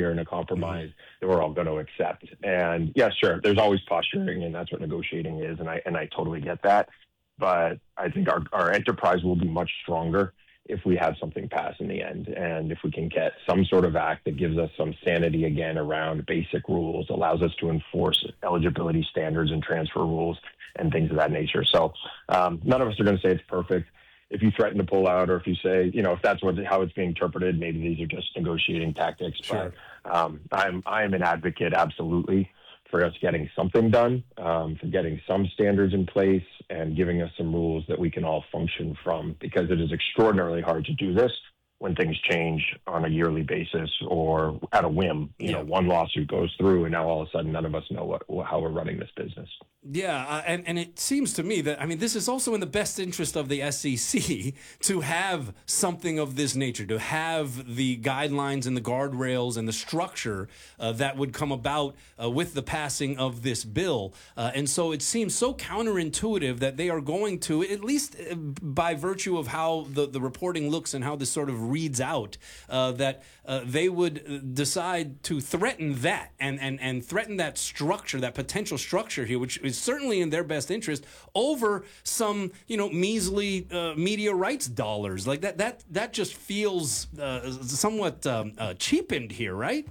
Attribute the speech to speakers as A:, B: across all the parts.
A: here and a compromise that we're all going to accept. And yeah, sure, there's always posturing, and that's what negotiating is, and I totally get that. But I think our enterprise will be much stronger if we have something pass in the end, and if we can get some sort of act that gives us some sanity again around basic rules, allows us to enforce eligibility standards and transfer rules and things of that nature. So none of us are going to say it's perfect. If you threaten to pull out, or if you say, if that's how it's being interpreted, maybe these are just negotiating tactics.
B: Sure.
A: But I'm an advocate, absolutely, for us getting something done, for getting some standards in place and giving us some rules that we can all function from, because it is extraordinarily hard to do this when things change on a yearly basis or at a whim. One lawsuit goes through and now all of a sudden none of us know how we're running this business.
B: Yeah, and it seems to me that, this is also in the best interest of the SEC to have something of this nature, to have the guidelines and the guardrails and the structure that would come about with the passing of this bill. And so it seems so counterintuitive that they are going to, at least by virtue of how the reporting looks and how this sort of reads out, that they would decide to threaten that and threaten that structure, that potential structure here, which is certainly in their best interest, over some measly media rights dollars. Like that just feels somewhat cheapened here, right?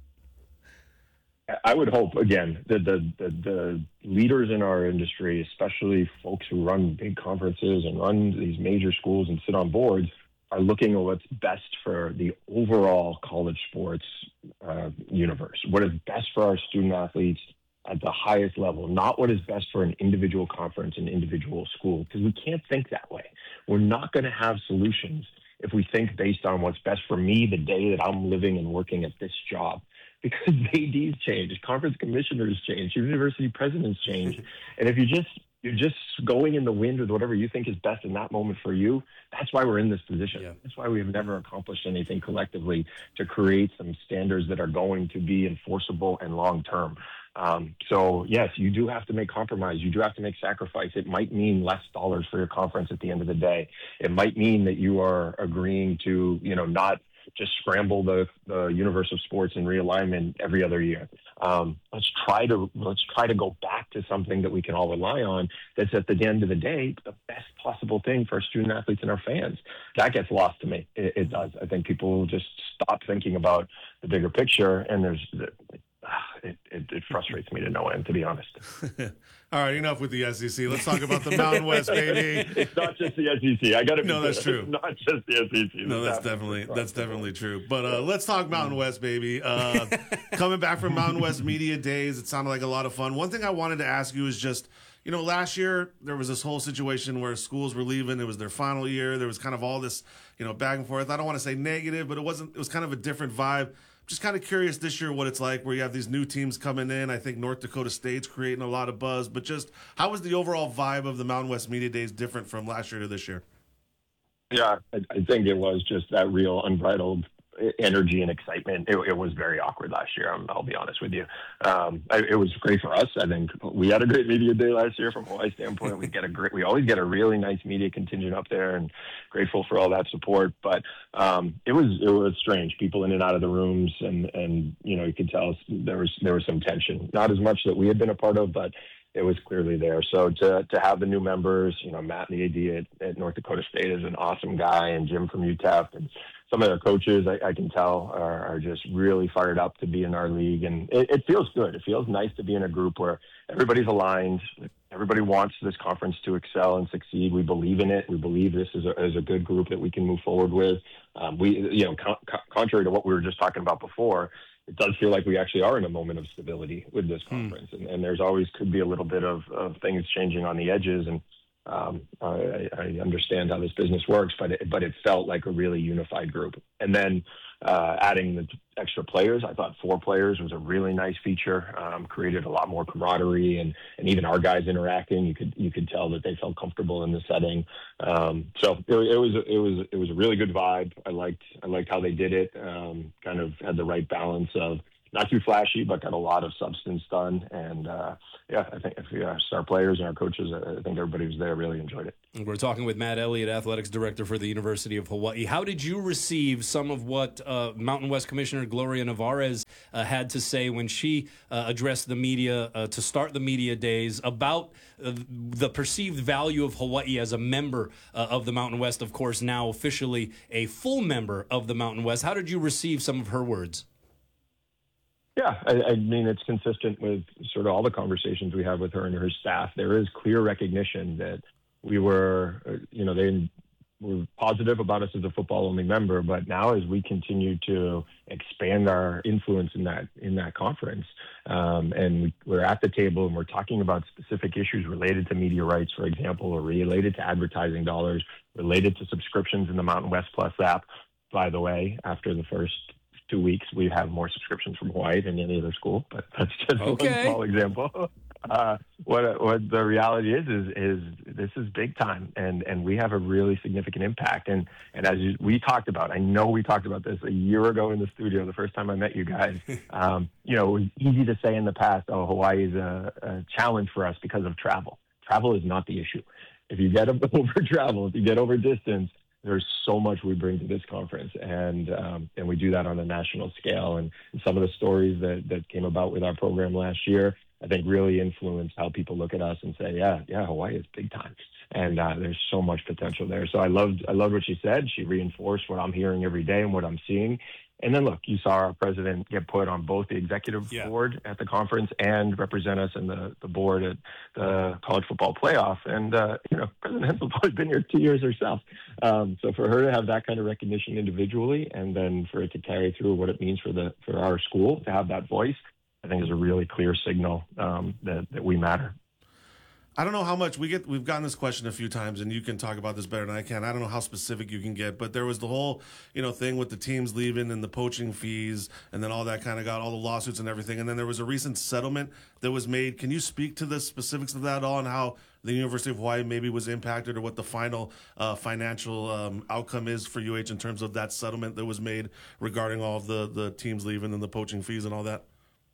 A: I would hope, again, that the leaders in our industry, especially folks who run big conferences and run these major schools and sit on boards, are looking at what's best for the overall college sports universe, what is best for our student athletes at the highest level, not what is best for an individual conference and individual school, because we can't think that way. We're not going to have solutions if we think based on what's best for me the day that I'm living and working at this job. Because ADs change, conference commissioners change, university presidents change. And if you're just going in the wind with whatever you think is best in that moment for you, that's why we're in this position. Yeah. That's why we have never accomplished anything collectively to create some standards that are going to be enforceable and long-term. So yes, you do have to make compromise. You do have to make sacrifice. It might mean less dollars for your conference at the end of the day. It might mean that you are agreeing to, not just scramble the universe of sports and realignment every other year. Let's try to go back to something that we can all rely on. That's at the end of the day the best possible thing for our student athletes and our fans. That gets lost to me. It does. I think people just stop thinking about the bigger picture, and it frustrates me to no end, to be honest.
C: All right, enough with the SEC. Let's talk about the Mountain West, baby.
A: It's not just the SEC. I got to be
C: No, that's
A: clear.
C: true.
A: It's not just the SEC.
C: No, that's definitely true. But let's talk Mountain West, baby. Coming back from Mountain West Media Days, it sounded like a lot of fun. One thing I wanted to ask you is just, last year there was this whole situation where schools were leaving. It was their final year. There was kind of all this, back and forth. I don't want to say negative, but it was kind of a different vibe. Just kind of curious this year what it's like, where you have these new teams coming in. I think North Dakota State's creating a lot of buzz, but just how was the overall vibe of the Mountain West Media Days different from last year to this year?
A: Yeah, I think it was just that real unbridled energy and excitement. It was very awkward last year. I'll be honest with you. It was great for us. I think we had a great media day last year from Hawaii standpoint. We always get a really nice media contingent up there, and grateful for all that support. But it was strange. People in and out of the rooms, and you could tell there was some tension. Not as much that we had been a part of, but it was clearly there. So to have the new members, Matt, the AD at North Dakota State, is an awesome guy, and Jim from UTEP, and some of their coaches, I can tell, are just really fired up to be in our league. And it feels good. It feels nice to be in a group where everybody's aligned. Everybody wants this conference to excel and succeed. We believe in it. We believe this is a good group that we can move forward with. Contrary to what we were just talking about before, it does feel like we actually are in a moment of stability with this conference. And there's always could be a little bit of things changing on the edges. And I understand how this business works, but it felt like a really unified group. And then adding the extra players, I thought 4 players was a really nice feature. Created a lot more camaraderie, and even our guys interacting. You could tell that they felt comfortable in the setting. So it was a really good vibe. I liked how they did it. Kind of had the right balance of not too flashy, but got a lot of substance done. And I think if our players and our coaches, I think everybody who's there really enjoyed it.
B: We're talking with Matt Elliott, Athletics Director for the University of Hawaii. How did you receive some of what Mountain West Commissioner Gloria Nevarez had to say when she addressed the media to start the media days about the perceived value of Hawaii as a member of the Mountain West, of course, now officially a full member of the Mountain West? How did you receive some of her words?
A: Yeah, I mean, it's consistent with sort of all the conversations we have with her and her staff. There is clear recognition that we were, they were positive about us as a football-only member, but now as we continue to expand our influence in that conference, and we're at the table and we're talking about specific issues related to media rights, for example, or related to advertising dollars, related to subscriptions in the Mountain West Plus app. By the way, after the first 2 weeks, we have more subscriptions from Hawaii than any other school, but that's just one small example. What the reality is this is big time, and we have a really significant impact. And as we talked about, I know we talked about this a year ago in the studio, the first time I met you guys. It was easy to say in the past, Hawaii is a challenge for us because of travel. Travel is not the issue. If you get over travel, if you get over distance, there's so much we bring to this conference, and we do that on a national scale. And some of the stories that came about with our program last year, I think, really influenced how people look at us and say, yeah, Hawaii is big time, and there's so much potential there. So I loved what she said. She reinforced what I'm hearing every day and what I'm seeing. And then, look, you saw our president get put on both the executive board at the conference and represent us in the board at the college football playoff. And, President Hensel's probably been here 2 years herself. So for her to have that kind of recognition individually, and then for it to carry through what it means for our school to have that voice, I think is a really clear signal that we matter.
C: I don't know how much we've gotten this question a few times, and you can talk about this better than I can. I don't know how specific you can get, but there was the whole, thing with the teams leaving and the poaching fees, and then all that kind of got all the lawsuits and everything. And then there was a recent settlement that was made. Can you speak to the specifics of that at all, and how the University of Hawaii maybe was impacted, or what the final financial outcome is for UH in terms of that settlement that was made regarding all of the teams leaving and the poaching fees and all that?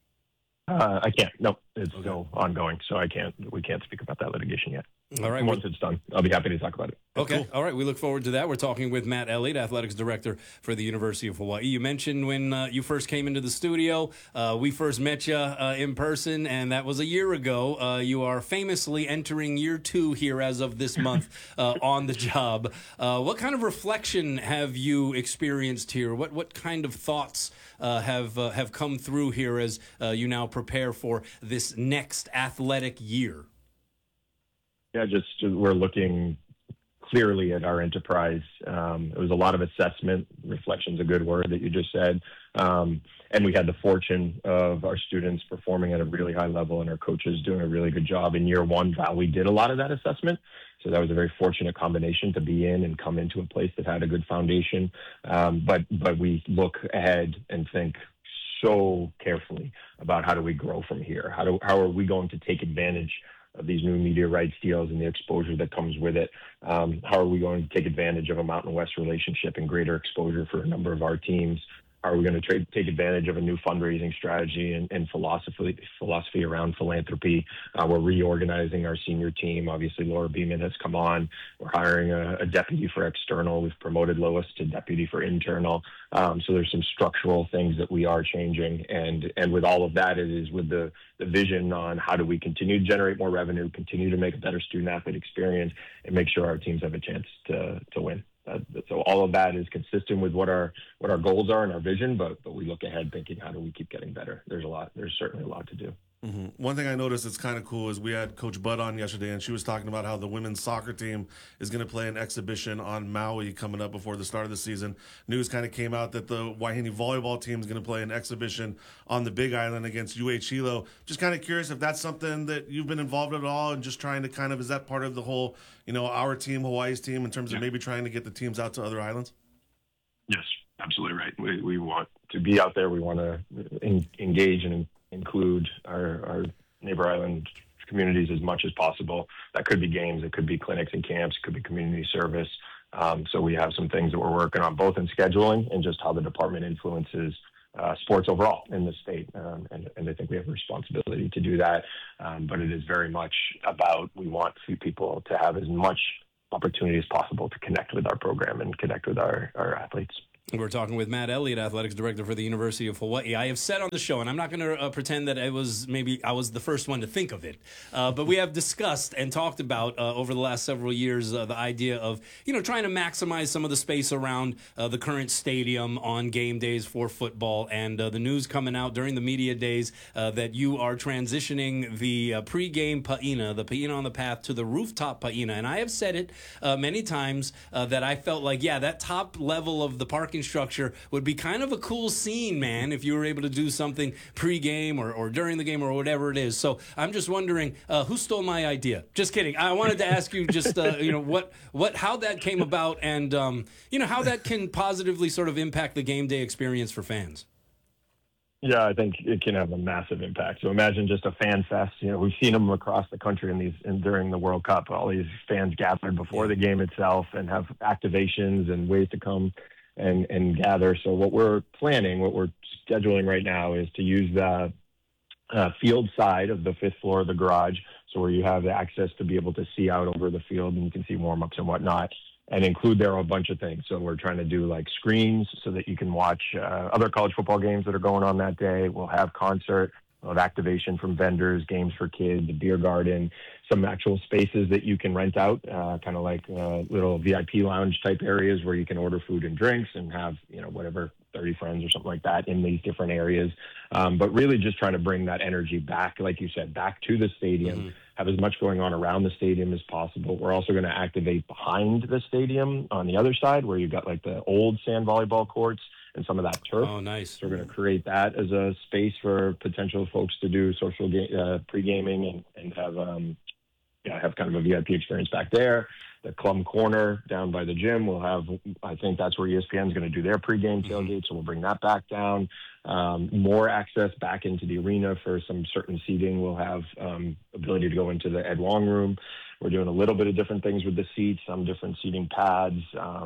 A: I can't. No, it's still ongoing, so we can't speak about that litigation yet.
B: All right.
A: Once it's done, I'll be happy to talk about it.
B: Okay.
C: Cool.
B: All right. We look forward to that. We're talking with Matt Elliott, Athletics Director for the University of Hawaii. You mentioned when you first came into the studio, we first met you in person, and that was a year ago. You are famously entering year 2 here as of this month on the job. What kind of reflection have you experienced here? What kind of thoughts have come through here as you now prepare for this next athletic year?
A: Yeah, just we're looking clearly at our enterprise. It was a lot of assessment. Reflection's a good word that you just said. And we had the fortune of our students performing at a really high level and our coaches doing a really good job. In year 1, we did a lot of that assessment. So that was a very fortunate combination to be in and come into a place that had a good foundation. But we look ahead and think so carefully about how do we grow from here? How are we going to take advantage of these new media rights deals and the exposure that comes with it? How are we going to take advantage of a Mountain West relationship and greater exposure for a number of our teams? How are we going to take advantage of a new fundraising strategy and philosophy around philanthropy? We're reorganizing our senior team. Obviously, Laura Beeman has come on. We're hiring a deputy for external. We've promoted Lois to deputy for internal. So there's some structural things that we are changing. And with all of that, it is with the vision on how do we continue to generate more revenue, continue to make a better student-athlete experience, and make sure our teams have a chance to win. So all of that is consistent with what our goals are and our vision, but we look ahead thinking, how do we keep getting better? There's certainly a lot to do.
C: Mm-hmm. One thing I noticed that's kind of cool is we had Coach Budd on yesterday, and she was talking about how the women's soccer team is going to play an exhibition on Maui coming up before the start of the season. News kind of came out that the Waiahine volleyball team is going to play an exhibition on the Big Island against UH Hilo. Just kind of curious if that's something that you've been involved in at all, and just trying to is that part of the whole, our team, Hawaii's team, in terms of maybe trying to get the teams out to other islands?
A: Yes, absolutely right. We want to be out there. We want to engage and include our neighbor island communities as much as possible. That could be games, it could be clinics and camps, it could be community service. So we have some things that we're working on, both in scheduling and just how the department influences sports overall in the state. And I think we have a responsibility to do that. But it is very much about, we want people to have as much opportunity as possible to connect with our program and connect with our athletes.
B: We're talking with Matt Elliott, Athletics Director for the University of Hawaii. I have said on the show, and I'm not going to pretend that I was the first one to think of it, but we have discussed and talked about over the last several years the idea of, trying to maximize some of the space around the current stadium on game days for football, and the news coming out during the media days that you are transitioning the pregame pa'ina, the pa'ina on the path, to the rooftop pa'ina. And I have said it many times that I felt like, that top level of the parking structure would be kind of a cool scene, man, if you were able to do something pre-game or during the game or whatever it is. So I'm just wondering, who stole my idea? Just kidding. I wanted to ask you just, how that came about, and how that can positively sort of impact the game day experience for fans.
A: Yeah, I think it can have a massive impact. So imagine just a fan fest. We've seen them across the country during the World Cup. All these fans gathered before the game itself and have activations and ways to come and gather. So what we're scheduling right now is to use the field side of the 5th floor of the garage, so where you have the access to be able to see out over the field and you can see warm-ups and whatnot, and include there a bunch of things. So we're trying to do like screens so that you can watch other college football games that are going on that day. We'll have concert, we'll have activation from vendors, games for kids, a beer garden, some actual spaces that you can rent out, kind of like little VIP lounge type areas where you can order food and drinks and have, whatever, 30 friends or something like that in these different areas. But really just trying to bring that energy back, like you said, back to the stadium, have as much going on around the stadium as possible. We're also going to activate behind the stadium on the other side where you've got like the old sand volleyball courts and some of that turf.
B: Oh, nice.
A: So we're going to create that as a space for potential folks to do social pre-gaming and have kind of a VIP experience back there. The Clum Corner down by the gym will have, I think that's where ESPN is going to do their pregame tailgate, so we'll bring that back down. More access back into the arena for some certain seating. We'll have ability to go into the Ed Wong room. We're doing a little bit of different things with the seats, some different seating pads,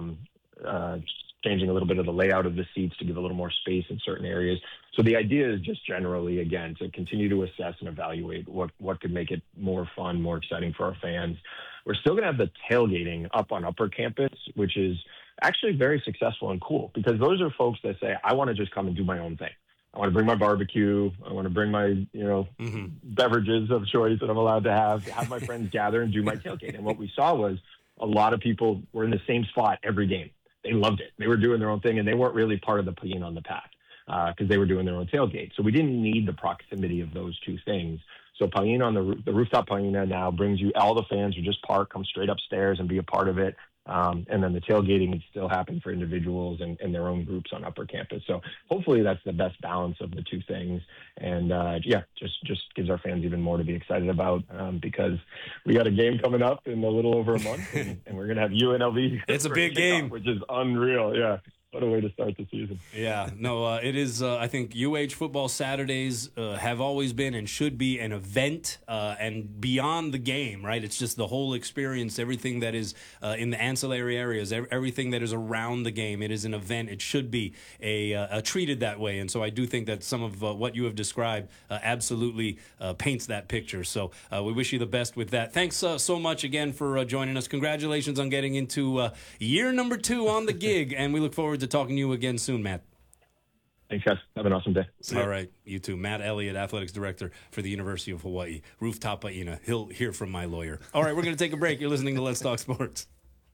A: changing a little bit of the layout of the seats to give a little more space in certain areas. So the idea is just generally, again, to continue to assess and evaluate what could make it more fun, more exciting for our fans. We're still going to have the tailgating up on Upper Campus, which is actually very successful and cool, because those are folks that say, I want to just come and do my own thing. I want to bring my barbecue. I want to bring my, beverages of choice that I'm allowed to have my friends gather and do my tailgate. And what we saw was a lot of people were in the same spot every game. They loved it. They were doing their own thing, and they weren't really part of the pa'ina on the path because they were doing their own tailgate. So we didn't need the proximity of those two things. So pa'ina on the rooftop pa'ina now brings you, all the fans who just park, come straight upstairs and be a part of it. And then the tailgating would still happen for individuals and their own groups on Upper Campus. So hopefully that's the best balance of the two things. And just gives our fans even more to be excited about because we got a game coming up in a little over a month, and we're going to have UNLV.
B: It's a big game,
A: which is unreal. Yeah. What a way to start the season.
B: Yeah, no, it is. I think UH football Saturdays have always been and should be an event and beyond the game, right? It's just the whole experience, everything that is in the ancillary areas, everything that is around the game. It is an event. It should be treated that way. And so I do think that some of what you have described absolutely paints that picture. So we wish you the best with that. Thanks so much again for joining us. Congratulations on getting into year number 2 on the gig, and we look forward to talking to you again soon, Matt.
A: Thanks, guys. Have an awesome day.
B: All right, you too. Matt Elliott, Athletics Director for the University of Hawaii. Rooftop Pa'ina. He'll hear from my lawyer. All right, we're going to take a break. You're listening to Let's Talk Sports.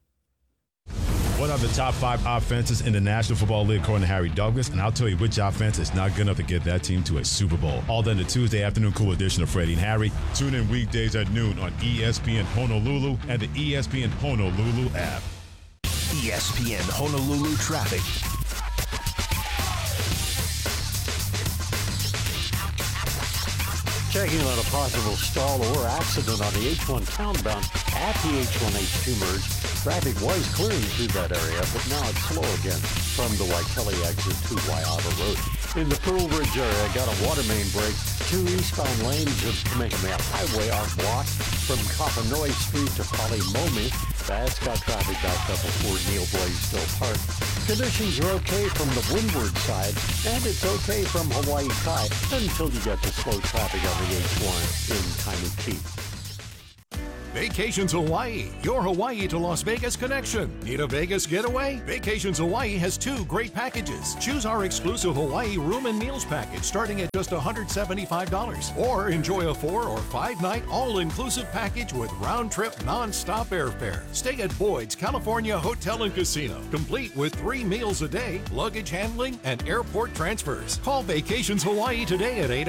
D: What are the top 5 offenses in the National Football League according to Harry Douglas? And I'll tell you which offense is not good enough to get that team to a Super Bowl. All done the Tuesday afternoon cool edition of Freddie and Harry. Tune in weekdays at noon on ESPN Honolulu and the ESPN Honolulu app.
E: ESPN Honolulu traffic.
F: Checking on a possible stall or accident on the H1 townbound at the H1-H2 merge. Traffic was clearing through that area, but now it's slow again from the Waikele exit to Waiata Road. In the Pearl Ridge area, got a water main break. 2 eastbound lanes of Kamehameha Highway are blocked from Kapanoi Street to Palimomi. Fast got traffic backed up before Neil Blaisdell Park. Conditions are okay from the windward side, and it's okay from Hawaii Kai until you get to slow traffic on the H1 in Kaimuki.
G: Vacations Hawaii, your Hawaii to Las Vegas connection. Need a Vegas getaway? Vacations Hawaii has 2 great packages. Choose our exclusive Hawaii room and meals package starting at just $175. Or enjoy a 4 or 5 night all-inclusive package with round-trip non-stop airfare. Stay at Boyd's California Hotel and Casino, complete with 3 meals a day, luggage handling, and airport transfers. Call Vacations Hawaii today at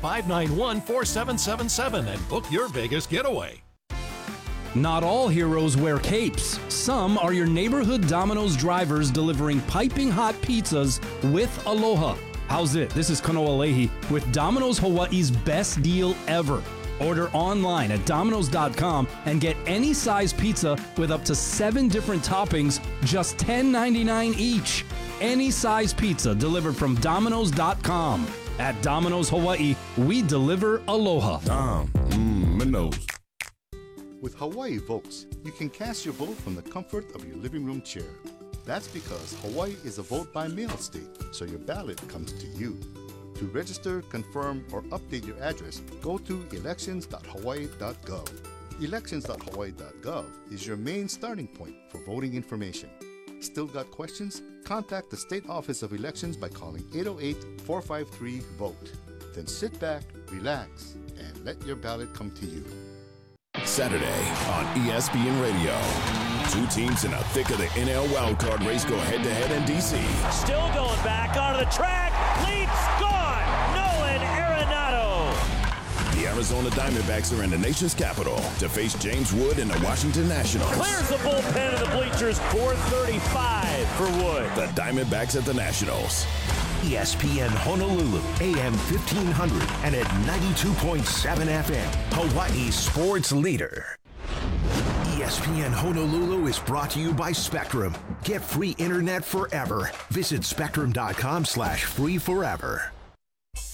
G: 808-591-4777 and book your Vegas getaway.
B: Not all heroes wear capes. Some are your neighborhood Domino's drivers delivering piping hot pizzas with aloha. How's it? This is Kanoa Leahy with Domino's Hawaii's best deal ever. Order online at Domino's.com and get any size pizza with up to 7 different toppings, just $10.99 each. Any size pizza delivered from Domino's.com. At Domino's Hawaii, we deliver aloha.
H: Domino's.
I: With Hawaii Votes, you can cast your vote from the comfort of your living room chair. That's because Hawaii is a vote-by-mail state, so your ballot comes to you. To register, confirm, or update your address, go to elections.hawaii.gov. Elections.hawaii.gov is your main starting point for voting information. Still got questions? Contact the State Office of Elections by calling 808-453-VOTE. Then sit back, relax, and let your ballot come to you.
H: Saturday on ESPN Radio. 2 teams in the thick of the NL wildcard race go head-to-head in D.C.
J: Still going back onto the track. Leaps gone. Nolan Arenado.
H: The Arizona Diamondbacks are in the nation's capital to face James Wood and the Washington Nationals.
J: Clears the bullpen of the bleachers. 435 for Wood.
H: The Diamondbacks at the Nationals.
E: ESPN Honolulu, AM 1500 and at 92.7 FM, Hawaii's sports leader. ESPN Honolulu is brought to you by Spectrum. Get free internet forever. Visit spectrum.com/free forever.